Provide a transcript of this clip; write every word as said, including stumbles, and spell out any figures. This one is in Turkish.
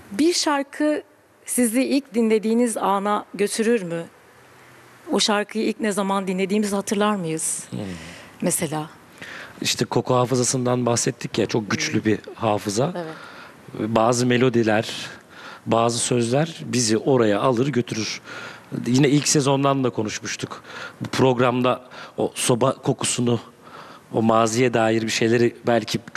Bir şarkı sizi ilk dinlediğiniz ana götürür mü? O şarkıyı ilk ne zaman dinlediğimizi hatırlar mıyız? Hmm. Mesela. İşte koku hafızasından bahsettik ya, çok güçlü bir hafıza. Evet. Bazı melodiler, bazı sözler bizi oraya alır götürür. Yine ilk sezondan da konuşmuştuk. Bu programda o soba kokusunu, o maziye dair bir şeyleri belki